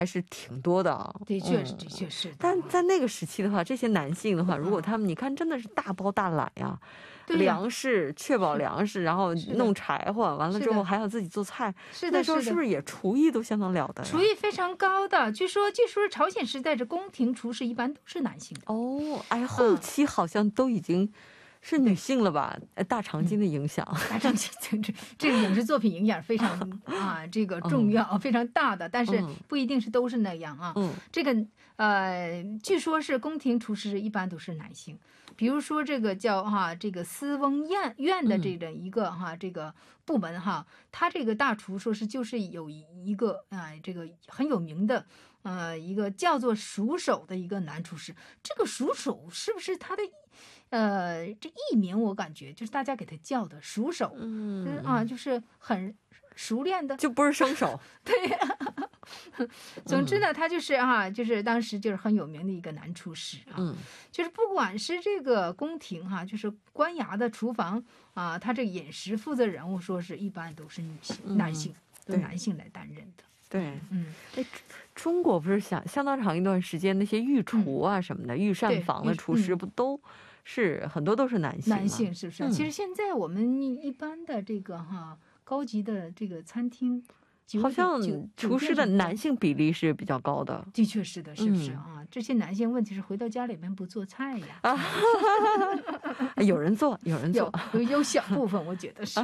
还是挺多的啊。 的确是，的确是。 但在那个时期的话，这些男性的话，如果他们你看真的是大包大揽呀，粮食确保粮食，然后弄柴火，完了之后还要自己做菜，那时候是不是也厨艺都相当了得？ 厨艺非常高的，据说朝鲜时代这宫廷厨师一般都是男性的。 哦，哎，后期好像都已经是女性了吧？大长今的影响， 大长今这个影视作品影响非常这个重要，非常大的，但是不一定是都是那样啊。这个据说是宫廷厨师一般都是男性，比如说这个叫这个司翁院的这个一个这个部门他这个大厨说是就是有一个这个很有名的一个叫做熟手的一个男厨师。这个熟手是不是他的这艺名？我感觉就是大家给他叫的熟手，就是很熟练的， 就不是生手。 对呀。总之呢，他就是当时就是很有名的一个男厨师就是不管是这个宫廷就是官衙的厨房他这个饮食负责人物说是一般都是男性，都男性来担任的。 对，中国不是相当长一段时间那些御厨什么的，御膳房的厨师不都是很多都是男性吗？ 男性是不是？其实现在我们一般的这个高级的这个餐厅， 好像厨师的男性比例是比较高的。 的确是的，是不是这些男性问题是回到家里面不做菜呀？ 有人做， 有小部分，我觉得是。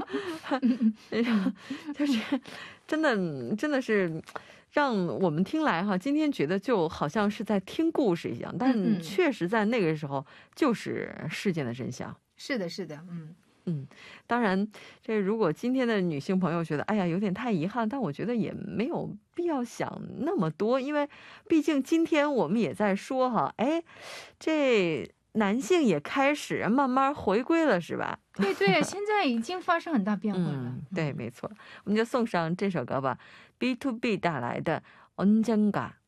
就是真的是让我们听来今天觉得就好像是在听故事一样，但确实在那个时候就是事件的真相。 是的，是的， 当然这如果今天的女性朋友觉得哎呀有点太遗憾，但我觉得也没有必要想那么多，因为毕竟今天我们也在说这男性也开始慢慢回归了，是吧？ 对对，现在已经发生很大变化了。 对，没错。我们就送上这首歌吧， B2B 带来的언젠가。